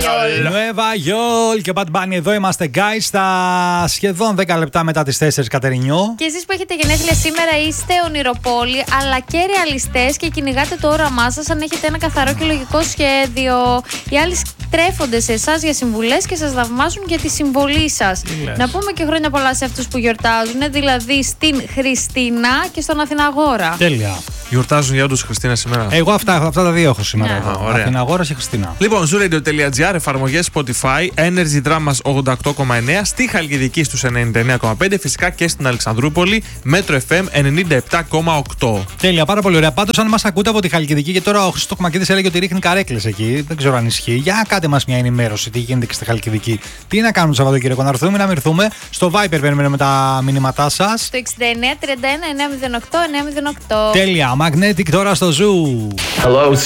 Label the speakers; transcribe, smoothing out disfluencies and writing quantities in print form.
Speaker 1: Νουέβα Γιόλ και Bad Bunny, εδώ είμαστε, guys, στα σχεδόν 10 λεπτά μετά τις 4 Κατερινιό.
Speaker 2: Και εσείς που έχετε γενέθλια σήμερα είστε ονειροπόλοι, αλλά και ρεαλιστές και κυνηγάτε το όραμά σας αν έχετε ένα καθαρό και λογικό σχέδιο. Οι άλλοι τρέφονται σε εσάς για συμβουλές και σας θαυμάζουν για τη συμβολή σας. Να πούμε και χρόνια πολλά σε αυτούς που γιορτάζουν, δηλαδή στην Χριστίνα και στον Αθηναγόρα.
Speaker 1: Τέλεια.
Speaker 3: Γιορτάζουν για όντως Χριστίνα σήμερα.
Speaker 1: Εγώ αυτά τα δύο έχω σήμερα.
Speaker 3: Ωραία.
Speaker 1: Αθηναγόρα και Χριστίνα.
Speaker 3: Λοιπόν, zooradio.gr, εφαρμογές Spotify, Energy Dramas 88,9, στη Χαλκιδική στους 99,5, φυσικά και στην Αλεξανδρούπολη, Metro FM 97,8.
Speaker 1: Τέλεια, πάρα πολύ ωραία. Πάντως, αν μας ακούτε από τη Χαλκιδική, και τώρα ο Χρήστος Κομακίδης έλεγε ότι ρίχνει καρέκλες εκεί, δεν ξέρω αν ισχύει. Για κάντε μας μια ενημέρωση, τι γίνεται και στη Χαλκιδική. Τι να κάνουμε το Σαββατοκύριακο, να έρθουμε, να μην έρθουμε. Στο Viper περιμένουμε τα μηνύματά σας.
Speaker 2: Το 69 31 908 908.
Speaker 1: Τέλεια, Magnetic τώρα στο Zoo.
Speaker 4: Hello.